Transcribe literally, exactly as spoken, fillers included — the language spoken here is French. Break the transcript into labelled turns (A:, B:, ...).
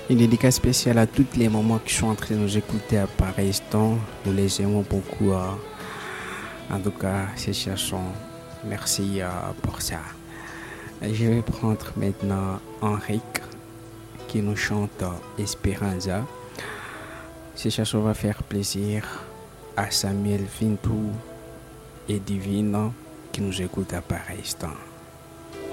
A: Une dédicace spéciale à tous les mamans qui sont en train de nous écouter à pareil instant. Nous les aimons beaucoup. euh, En tout cas, ces chansons, merci euh, pour ça. Je vais prendre maintenant Henrik qui nous chante euh, Esperanza. Ces chansons va faire plaisir à Samuel Vintou et Divine qui nous écoutent à pareil instant.